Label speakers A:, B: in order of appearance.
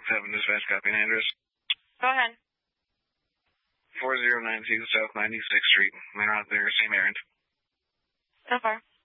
A: 7 dispatch, copy an address.
B: Go ahead.
A: 4092 South 96th Street. Man out there, same errand.
B: So far.